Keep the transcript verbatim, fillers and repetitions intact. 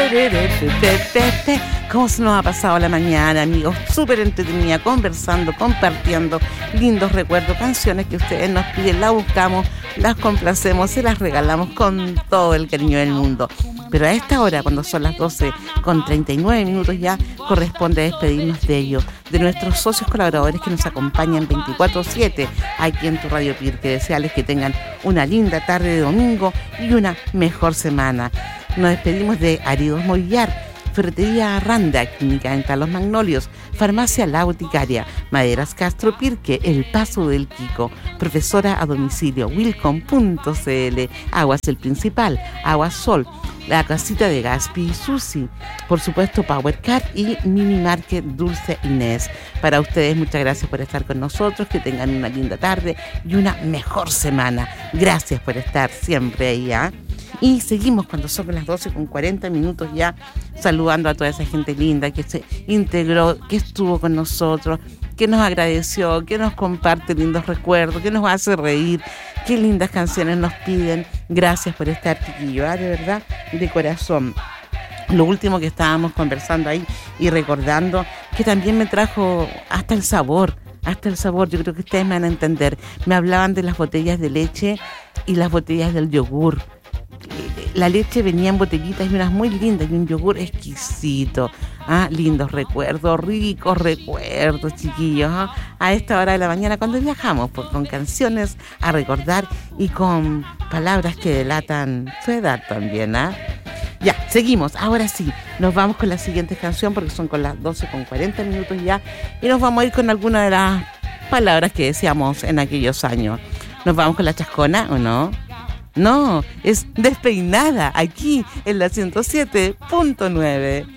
¿Cómo se nos ha pasado la mañana, amigos? Súper entretenida, conversando, compartiendo lindos recuerdos, canciones que ustedes nos piden, las buscamos, las complacemos, se las regalamos con todo el cariño del mundo. Pero a esta hora, cuando son las doce con treinta y nueve minutos ya, corresponde despedirnos de ellos, de nuestros socios colaboradores que nos acompañan veinticuatro siete aquí en tu Radio Pirque. Desearles que tengan una linda tarde de domingo y una mejor semana. Nos despedimos de Aridos Movillar, Ferretería Arranda, Clínica Dental Los Magnolios, Farmacia La Boticaria, Maderas Castro Pirque, El Paso del Quico, Profesora a Domicilio, Wilcom punto c l, Aguas El Principal, Agua Sol, La Casita de Gaspi y Susi, por supuesto Powercar y Mini Market Dulce Inés. Para ustedes, muchas gracias por estar con nosotros, que tengan una linda tarde y una mejor semana. Gracias por estar siempre ahí, ¿eh? Y seguimos cuando son las doce con cuarenta minutos ya, saludando a toda esa gente linda que se integró, que estuvo con nosotros, que nos agradeció, que nos comparte lindos recuerdos, que nos hace reír, qué lindas canciones nos piden. Gracias por estar, chiquillos, ¿eh? De verdad, de corazón. Lo último que estábamos conversando ahí y recordando, que también me trajo hasta el sabor, hasta el sabor, yo creo que ustedes me van a entender. Me hablaban de las botellas de leche y las botellas del yogur. La leche venía en botellitas y unas muy lindas y un yogur exquisito. Ah, lindos recuerdos, ricos recuerdos, chiquillos. ¿Ah? A esta hora de la mañana cuando viajamos, pues, con canciones a recordar y con palabras que delatan su edad también. ¿Ah? Ya, seguimos. Ahora sí, nos vamos con la siguiente canción porque son con las doce con cuarenta minutos ya y nos vamos a ir con alguna de las palabras que decíamos en aquellos años. ¿Nos vamos con la chascona o no? No, es Despeinada, aquí en la ciento siete punto nueve.